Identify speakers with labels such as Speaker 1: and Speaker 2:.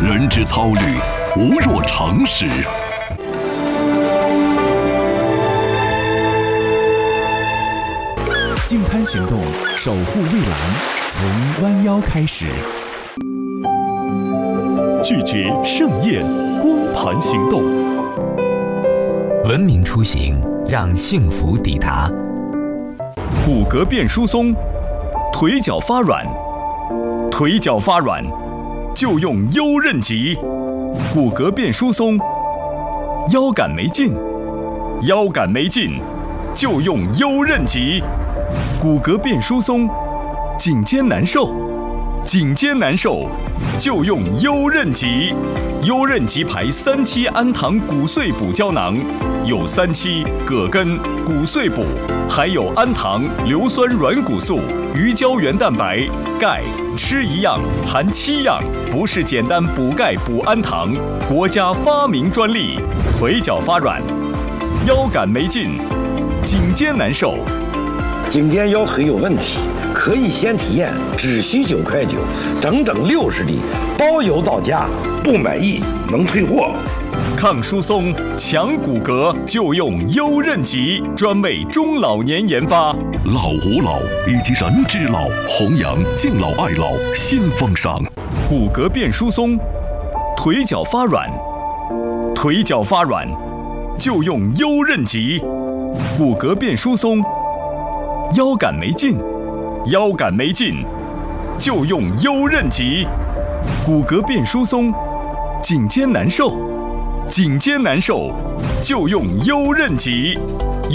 Speaker 1: 人之操虑，无若常始。
Speaker 2: 净滩行动，守护蔚蓝，从弯腰开始。
Speaker 3: 拒绝盛宴，光盘行动。
Speaker 4: 文明出行，让幸福抵达。
Speaker 5: 骨骼变疏松，腿脚发软，腿脚发软就用优韧极。骨骼变疏松，腰杆没劲，腰杆没劲就用优韧极。骨骼变疏松，颈肩难受，颈肩难受就用优韧极。优韧极牌3期氨糖骨碎补胶囊，有3期葛根、骨碎补，还有氨糖、硫酸软骨素、鱼胶原蛋白、钙，吃一样含7样，不是简单补钙补氨糖，国家发明专利。腿脚发软，腰杆没劲，颈肩难受。
Speaker 6: 颈肩腰腿有问题，可以先体验，只需9.9块，整整60粒，包邮到家，不满意能退货。
Speaker 5: 抗疏松、强骨骼就用优韧极，专为中老年研发。
Speaker 1: 老吾老以及人之老，弘扬敬老爱老新风尚。
Speaker 5: 骨骼变疏松，腿脚发软，腿脚发软就用优韧极。骨骼变疏松，腰杆没劲，腰杆没劲就用优韧极。骨骼变疏松，颈肩难受，颈肩难受就用优韧极。